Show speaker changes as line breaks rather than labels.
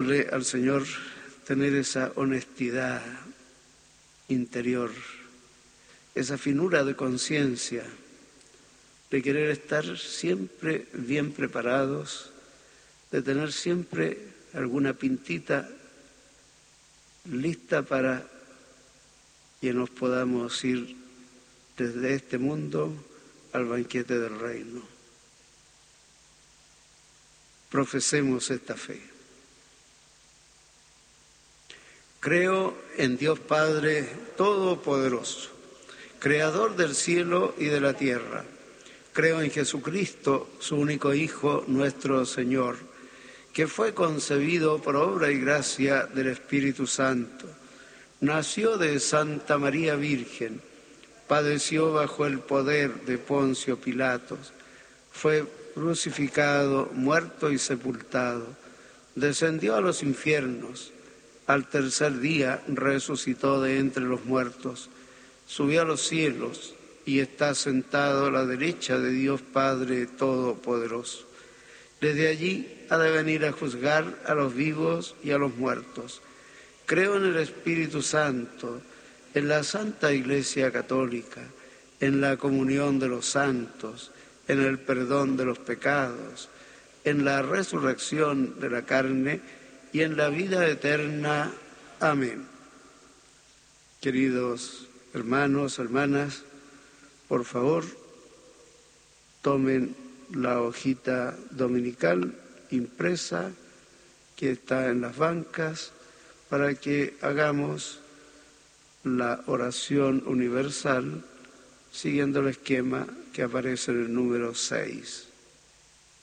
pidámosle al Señor tener esa honestidad interior, esa finura de conciencia, de querer estar siempre bien preparados, de tener siempre alguna pintita lista para que nos podamos ir desde este mundo al banquete del reino. Profesemos esta fe. Creo en Dios Padre Todopoderoso, Creador del cielo y de la tierra. Creo en Jesucristo, su único Hijo, nuestro Señor, que fue concebido por obra y gracia del Espíritu Santo. Nació de Santa María Virgen, padeció bajo el poder de Poncio Pilatos, fue crucificado, muerto y sepultado, descendió a los infiernos, al tercer día resucitó de entre los muertos, subió a los cielos y está sentado a la derecha de Dios Padre Todopoderoso. Desde allí ha de venir a juzgar a los vivos y a los muertos. Creo en el Espíritu Santo, en la Santa Iglesia Católica, en la comunión de los santos, en el perdón de los pecados, en la resurrección de la carne y en la vida eterna. Amén. Queridos hermanos, hermanas, por favor, tomen la hojita dominical impresa que está en las bancas para que hagamos la oración universal siguiendo el esquema que aparece en el número 6.